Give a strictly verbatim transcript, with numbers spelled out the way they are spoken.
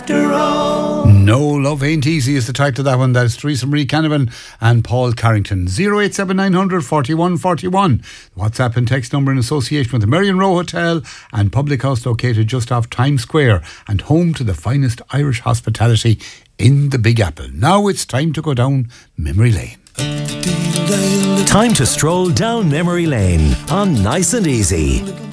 No Love Ain't Easy is the title of that one. That's Theresa Marie Canavan and Paul Carrington. oh eight seven nine hundred forty-one forty-one. WhatsApp and text number in association with the Marion Row Hotel and Public House located just off Times Square and home to the finest Irish hospitality in the Big Apple. Now it's time to go down memory lane. Time to stroll down memory lane on Nice and Easy.